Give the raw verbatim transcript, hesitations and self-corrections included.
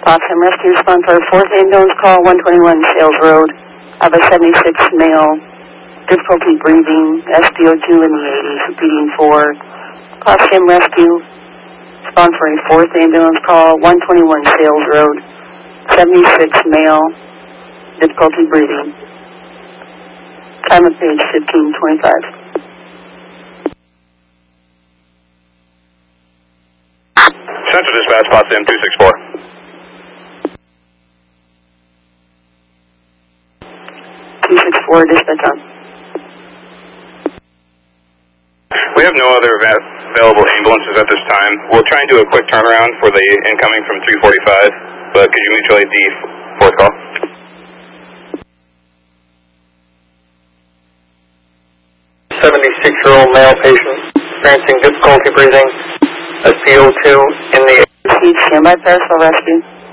Possum Rescue respond for a fourth ambulance call, one twenty-one Sales Road. I have a seventy-six male, difficulty breathing, S p O two in the eighties, repeating for Possum Rescue. Respond for a fourth ambulance call, one twenty-one Sales Road, seventy-six male, difficulty breathing. Time of page fifteen twenty-five. Central Dispatch, Possum two six four. two six four, dispatch on. We have no other available ambulances at this time. We'll try and do a quick turnaround for the incoming from three forty-five, but could you mutual aid the fourth call? seventy-six-year-old male patient experiencing difficulty breathing, S p O two in the... Standby, Parasol Rescue.